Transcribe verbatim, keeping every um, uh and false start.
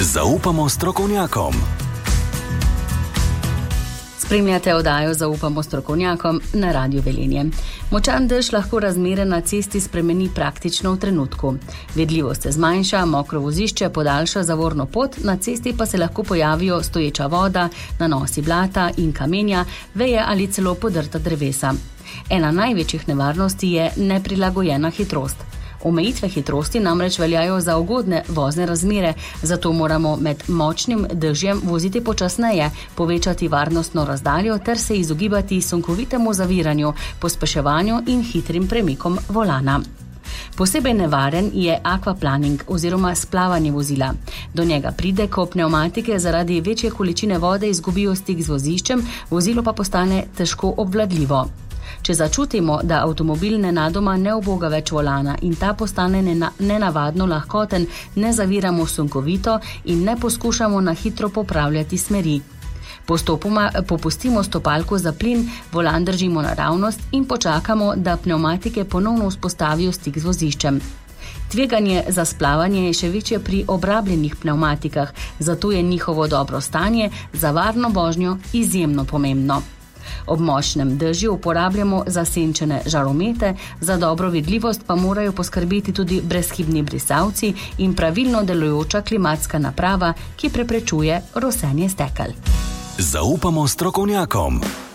Zaupamo strokovnjakom. Spremljate oddajo Zaupamo strokovnjakom na Radiu Velenje. Močan dež lahko razmere na cesti spremeni praktično v trenutku. Vidljivost se zmanjša, mokro vozišče podaljša zavorno pot, na cesti pa se lahko pojavijo stoječa voda, nanosi blata in kamenja, veje ali celo podrta drevesa. Ena največjih nevarnosti je neprilagojena hitrost. Omejitve hitrosti namreč veljajo za ugodne vozne razmere, zato moramo med močnim dežjem voziti počasneje, povečati varnostno razdaljo ter se izogibati sunkovitemu zaviranju, pospeševanju in hitrim premikom volana. Posebej nevaren je akvaplaning oziroma splavanje vozila. Do njega pride, ko pnevmatike zaradi večje količine vode izgubijo stik z voziščem, vozilo pa postane težko obvladljivo. Če začutimo, da avtomobil nenadoma ne uboga več volana in ta postane nena, nenavadno lahkoten, ne zaviramo sunkovito in ne poskušamo na hitro popravljati smeri. Postopoma popustimo stopalko za plin, volan držimo naravnost in počakamo, da pnevmatike ponovno vzpostavijo stik z voziščem. Tveganje za splavanje je še večje pri obrabljenih pnevmatikah, zato je njihovo dobro stanje za varno vožnjo izjemno pomembno. Ob močnem dežju uporabljamo zasenčene žaromete, za dobro vidljivost pa morajo poskrbeti tudi brezhibni brisalci in pravilno delujoča klimatska naprava, ki preprečuje rosenje stekel. Zaupamo strokovnjakom.